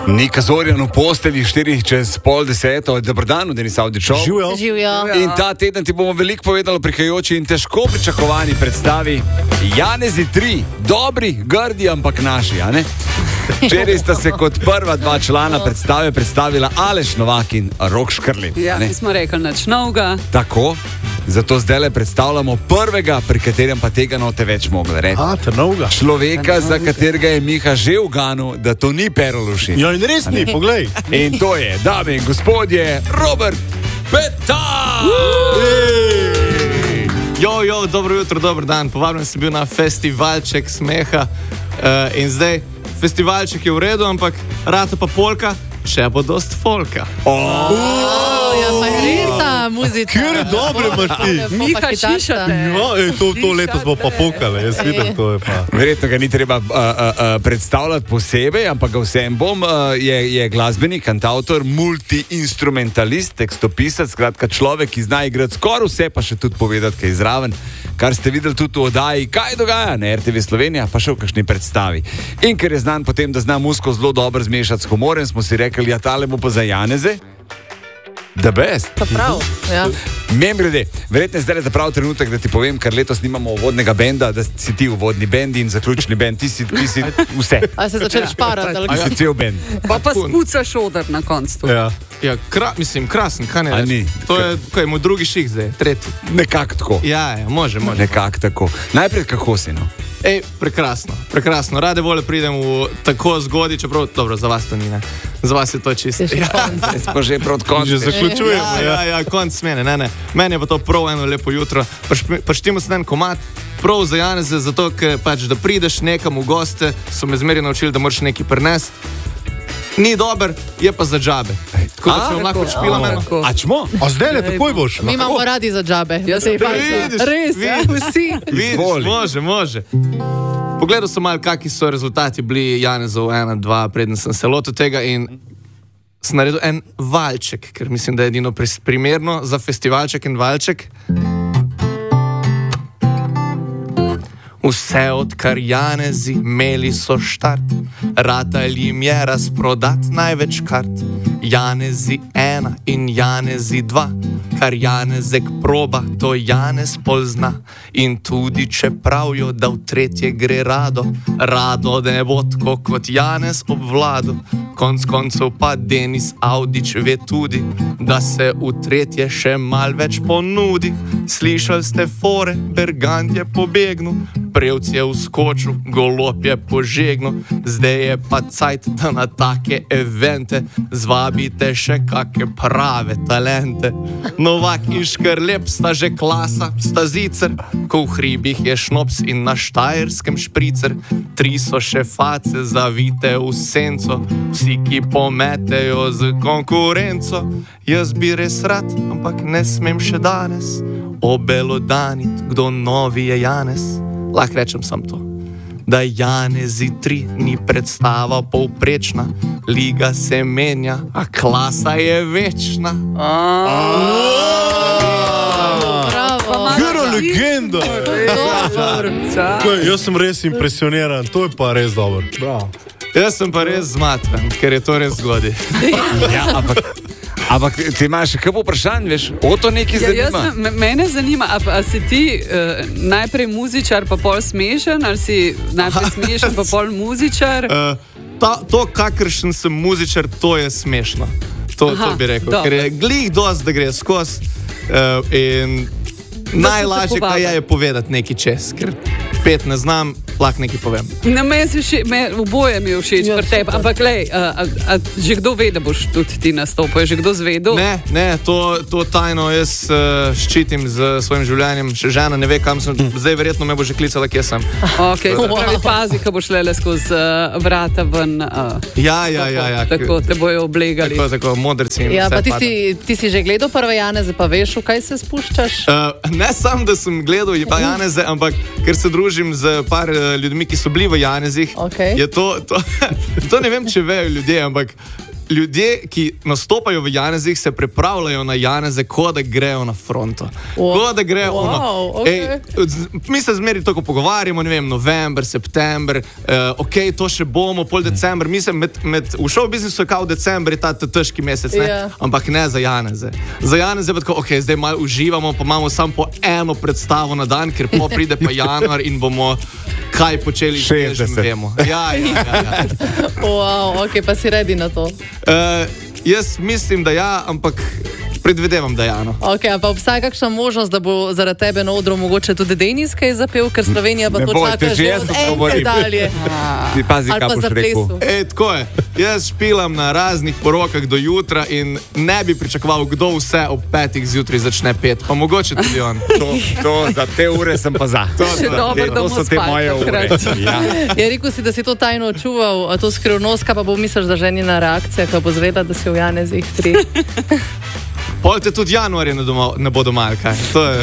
Nika Zorjan v postelji 9:45, dober dan, Denis Avdić. Živijo. In ta teden ti bomo veliko povedali o prihajajoči in težko pričakovani predstavi Janezi 3, dobri, grdi, ampak naši, a ne? Včeraj sta se kot prva dva člana predstave predstavila Aleš Novak in Rok Škrlin. Ja, nismo rekli nič novega. Tako, zato zdaj le predstavljamo prvega, pri katerem pa tega note več mogli reči. Človeka, za katerega je Miha že uganil, da to ni Pero Lovšin. Ja, in res ni, poglej. In to je, dame in gospodje, Robert Petar! Jo, dobro jutro, dober dan. Povabljen sem bil na festivalček smeha in zdaj festivalček je v redu, ampak rata pa polka, še bo dost folka. Ja, pa res ta muzika. Kjer dobre imaš ti? Miha šišate. Ja, to letos bo pa pokale, jaz vidim, to je pa. Verjetno ga ni treba predstavljati posebej, ampak ga vsem bom. Je glasbenik, kantautor, multi-instrumentalist, tekstopisac, skratka človek, ki zna igrati skoraj vse, pa še tudi povedati, kaj je zraven, kar ste videli tudi v oddaji Kaj dogaja na RTV Slovenija, pa še v kakšni predstavi. In ker je znan potem, da zna muziko zelo dobro zmešati s humorem, smo si rekli, ja, tale bo pa za Janeze. The best. Pa prav, ja. Mimogrede, verjetno je zdaj ta pravi trenutek, da ti povem, ker letos nimamo uvodnega benda, da si ti uvodni bend in zaključni bend, ti si vse. A se začeli šparati? Ti si cel bend. Pa spucaš oder na koncu. Ja, krasen, kaj ne? Ni. To je, kaj, moj drugi ših zdaj, tretji. Nekako tako. Ja, može. Nekako tako. Najprej kako si, no? Prekrasno. Rade volje pridem v tako zgodi, čeprav, dobro, za vas to ni, ne? Za vas je to čisto. Smo že proti koncu. Že zaključujemo. Ja, konc smene, ne. Meni je pa to prav eno lepo jutro. Paštimo se en komad, prav za Janeze, zato, ker pač, da prideš nekam v goste, so me zmeri naučili, da moraš nekaj prinesti. Ni dober, je pa za džabe. Tako da smo lahko špila meno. A čmo? A zdaj le, takoj boš. Mi imamo radi za džabe. Res, vsi. Vidiš, može. Pogledal sem malo, kakvi so rezultati bili Janezov 1-2, preden sem se lotil tega in sem naredil en valček, ker mislim, da je edino primerno za festivalček in valček. Vse odkar Janezi imeli so štart, ratali jim je razprodat največ kart. Janezi 1 in Janezi 2, kar Janezek proba, to Janez pol zna. In tudi če pravijo, da v tretje gre rado ne bo tako kot Janez obvlado. Konc koncev pa Denis Avdić ve tudi, da se v tretje še mal več ponudi. Slišali ste fore, Bergant je pobegnil, Prevc je vskočil, Golob je požegnil. Zdaj je pa cajt, da na take evente zvabite še kake prave talente. Novak in Škrlep sta že klasa, sta zicer, ko v hribih je šnops in na Štajerskem špricer. 3 so še face zavite v senco, vsi, ki pometejo z konkurenco. Jaz bi res rad, ampak ne smem še danes obelodanit, kdo novi je Janez. Lahko rečem sam to, da Janezi 3 ni predstava povprečna, liga se menja, a klasa je večna. Kjera legenda! Jaz sem res impresioniran, to je pa res dobro. Jaz sem pa res zmatran, ker je to res zgodi. Ja, ampak ti imaš še kako vprašanj, veš? O to nekaj zanima. Mene zanima, a si ti najprej muzičar, pa pol smešen, ali si najprej smešen, pa pol muzičar? To, kakršen sem muzičar, to je smešno. To bi rekel. Ker je glih dost, da gre skozi in najlažje, kaj je povedati nekaj čez, ker 5 ne znam, lahko nekaj povem. Oboje mi je všeč pri tebi, ampak lej, a že kdo ve, da boš tudi ti nastopil? Je že kdo zvedel? Ne, to tajno jaz ščitim z svojim življenjem. Še žena ne ve, kam sem, zdaj verjetno me bo že klicala, kje sem. Ok, se pravi, pazi, ko boš lele skozi vrata ven. Ja. Tako te bojo oblegali. Tako, modrci in vse. Ja, pa ti si že gledal prve Janeze, pa veš, v kaj se spuščaš? Ne sam, da sem gledal Janeze, ampak ker se družim z par ljudmi, ki so bili v Janezih, je to ne vem, če vejo ljudje, ampak ljudje, ki nastopajo v Janezih, se pripravljajo na Janeze, kot da grejo na fronto. Kot da grejo mi se zmeri tako pogovarjamo, ne vem, november, september, to še bomo, pol december. Mislim, v show biznisu je kao december, je ta težki mesec, ne? Ampak ne za Janeze. Za Janeze pa tako, zdaj malo uživamo, pa imamo samo po eno predstavo na dan, ker pride pa januar in bomo kaj počeli, že vemo. Ja. Wow, pa si redi na to. Jaz mislim, da ja, ampak predvidevam, da ja. No. Pa obstaja kakšna možnost, da bo zaradi tebe na odru mogoče tudi Denis kaj zapel, ker Slovenija pa to čaka že od enke dalje. Ti pazi, kaj boš rekel. Tako je. Jaz špilam na raznih porokah do jutra in ne bi pričakoval, kdo vse ob 5 zjutraj začne pet. Pa mogoče tudi on. To za te ure sem pa za. To so te moje ure. Ja, rekel si, da si to tajno čuval, to skrivnost, kaj pa bo misliš, da ženina reakcija, ko bo zvedela, da si v Janezih 3. Polte tudi januarja ne bodo malo, kaj? To je...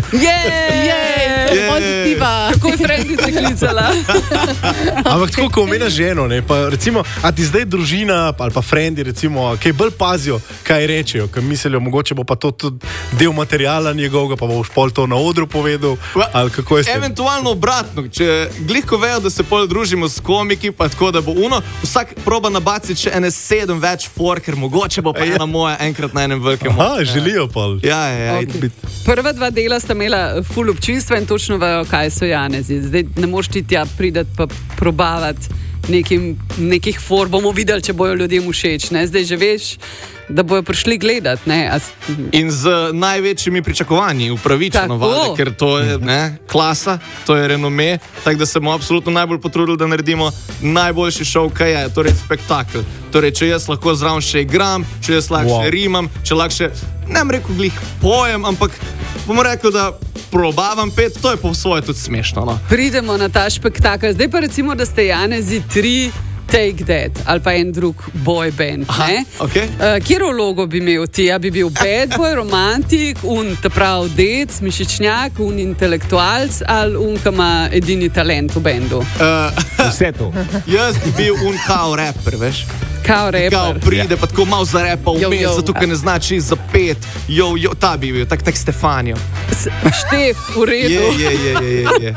Pozitiva! Kako je Frendica klicala? Ampak tako, ko omena ženo, ne, pa recimo, a ti zdaj družina ali pa frendi, recimo, kaj bolj pazijo, kaj rečejo, ker mislijo, mogoče bo pa to tudi del materijala njegovega, pa boš pol to na odru povedal, ali kako je s tem? Eventualno obratno, če glihko vejo, da se pol družimo s komiki, pa tako, da bo vsak proba nabaciti še ene 7 več for, ker mogoče bo pa ena moja enkrat na enem velikem. Želijo pa. Ja. Prva 2 dela sta imela ful občinstva in točno vejo, kaj so Janezi. Zdaj ne moš ti tja pridati pa probavati nekih for, bomo videli, če bojo ljudem všeč. Ne? Zdaj že veš, da bojo prišli gledati. In z največjimi pričakovanji, upravičeno, valde, ker to je klasa, to je renome, tako da se bomo absolutno najbolj potrudili, da naredimo najboljši šov, kaj je, torej spektakl. Torej, če jaz lahko zraven še igram, če jaz lahko še rimam, če lahko še, ne bom rekel glih pojem, ampak bomo rekel, da probavam pet, to je po svoje tudi smešno. No? Pridemo na ta spektakl. Zdaj pa recimo, da ste Janezi 3 Take That ali pa en drug boy band. Kjero vlogo bi imel ti? Ja bi bil bad boy, romantik, ta prav dec, mišičnjak, intelektualc ali ki ima edini talent v bendu? Vse to. Jaz bi bil kao rapper, veš? Kao rapper. Kao pride, pa tako malo zarepa vmes, zato ker ne znači zapet. Ta bi bil, tak Stefanijo. Štef, v redu. Je.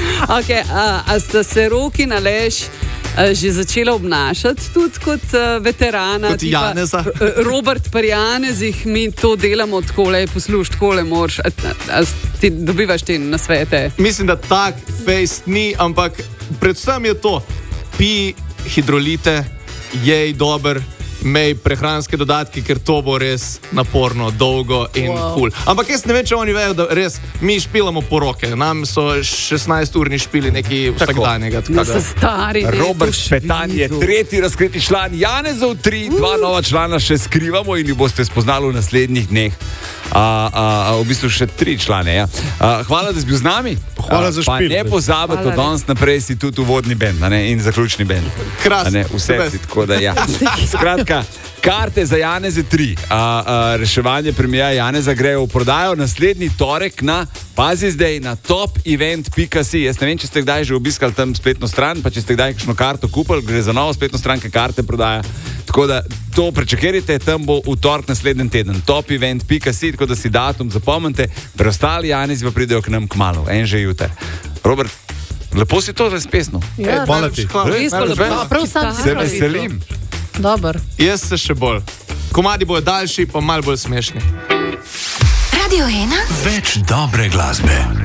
A sta se Roki in Aleš že začela obnašati tudi kot veterana. Kot Janeza. Robert pri Janezih, mi to delamo takole, posluš, takole moraš. Ti dobivaš te nasvete? Mislim, da tak fejst ni, ampak predvsem je to. Pi hidrolite, jej dober, mej prehranske dodatke, ker to bo res naporno, dolgo in ful. Ampak jaz ne vem, če oni vejo, da res mi špilamo poroke. Nam so 16-urni špili nekaj vsakdanjega. So stari. Robert Špetan je 3. razkriti član Janezov 3, 2 nova člana še skrivamo in jih boste spoznali v naslednjih dneh. V bistvu še 3 člane. Ja. Hvala, da si bil z nami. Hvala za špil. Pa ne pozabite, od danes naprej si tudi uvodni bend in zaključni bend. Krasno. Vse si tako, da ja. Skratka, karte za Janeze 3, reševanje premiera Janeza grejo v prodajo naslednji torek na, pazi zdaj, na topevent.si. Jaz ne vem, če ste kdaj že obiskali tam spletno stran, pa če ste kdaj kakšno karto kupili, gre za novo spletno stran, ki karte prodaja. Tako da to prečakirajte, tam bo v torek naslednji teden. topevent.si, tako da si datum zapomnite. Preostali Janezi pa pridejo k nam kmalu, en že jutri. Robert, lepo si to razpesno. Ja, hvala ti. Prav sam se veselim. Dobar. Jaz se še bolj. Komadi bojo daljši, pa malo bolj smešni. Radio 1. Več dobre glasbe.